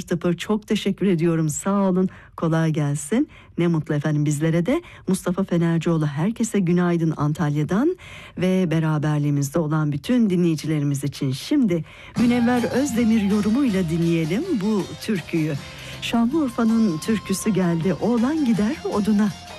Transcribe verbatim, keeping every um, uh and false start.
Tıpır çok teşekkür ediyorum, sağ olun, kolay gelsin. Ne mutlu efendim bizlere de. Mustafa Fenercioğlu, herkese günaydın Antalya'dan ve beraberliğimizde olan bütün dinleyicilerimiz için. Şimdi Münevver Özdemir yorumuyla dinleyelim bu türküyü. Şanlıurfa'nın türküsü geldi, oğlan gider oduna.